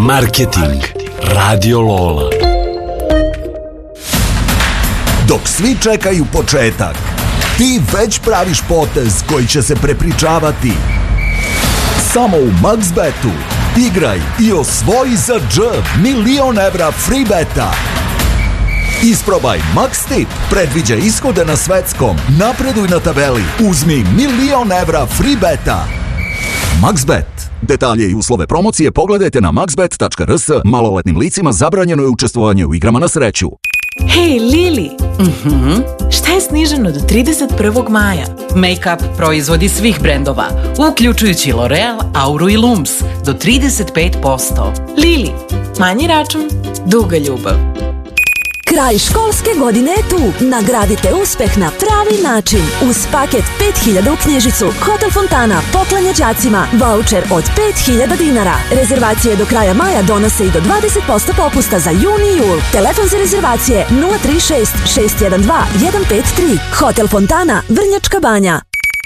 Marketing Radio Lola. Dok svi čekaju početak, ti već praviš potez koji će se prepričavati. Samo u MaxBetu igraj i osvoji za $1.000.000 evra free beta. Isprobaj Max Tip, predviđa ishode na svetskom, napreduj na tabeli, uzmi $1.000.000 evra free beta. MaxBet. Detalje i uslove promocije pogledajte na maxbet.rs. Maloletnim licima zabranjeno je učestvovanje u igrama na sreću. Hej, Lili! Šta je sniženo do 31. maja? Make-up proizvodi svih brendova, uključujući L'Oreal, Auru i Lums, do 35%. Lili, manji račun, duga ljubav. Kraj školske godine je tu. Nagradite uspeh na pravi način. Uz paket 5000 u knjižicu, Hotel Fontana poklanja đacima vaučer od 5000 dinara. Rezervacije do kraja maja donose i do 20% popusta za juni i jul. Telefon za rezervacije 036 612 153. Hotel Fontana, Vrnjačka Banja.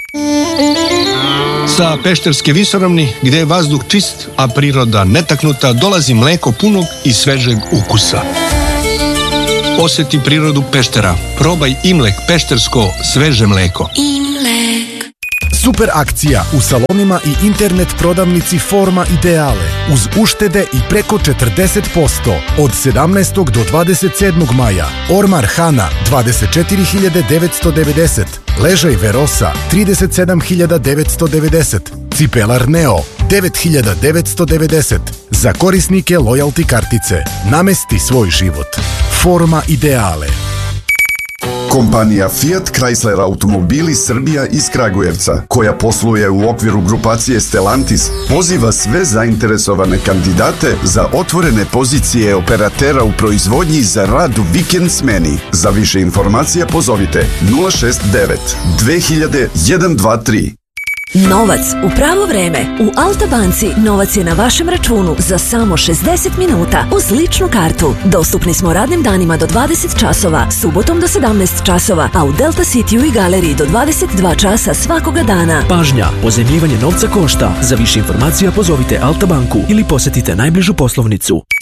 Sa Pešterske visoravni, gde je vazduh čist, a priroda netaknuta, dolazi mleko punog i svežeg ukusa. Osjeti prirodu Peštera. Probaj Imlek peštersko sveže mleko. Imlek. Super akcija u salonima i internet prodavnici Forma Ideale uz uštede i preko 40% od 17. do 27. maja. Ormar Hana 24.990, ležaj Verosa 37.990, cipelar Neo 9.990. Za korisnike lojalty kartice. Namesti svoj život. Forma Ideale. Kompanija Fiat Chrysler Automobili Srbija iz Kragujevca, koja posluje u okviru grupacije Stellantis, poziva sve zainteresovane kandidate za otvorene pozicije operatera u proizvodnji za rad u vikend smeni. Za više informacija pozovite 069 2000 123. Novac u pravo vreme. U Alta Banci novac je na vašem računu za samo 60 minuta uz ličnu kartu. Dostupni smo radnim danima do 20 časova, subotom do 17 časova, a u Delta Cityu i galeriji do 22 časa svakoga dana. Pažnja, pozajmljivanje novca košta. Za više informacija pozovite Alta banku ili posetite najbližu poslovnicu.